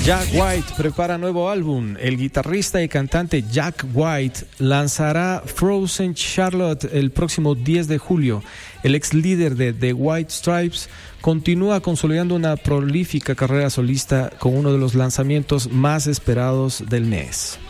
Jack White prepara nuevo álbum. El guitarrista y cantante Jack White lanzará Frozen Charlotte el próximo 10 de julio. El ex líder de The White Stripes continúa consolidando una prolífica carrera solista con uno de los lanzamientos más esperados del mes.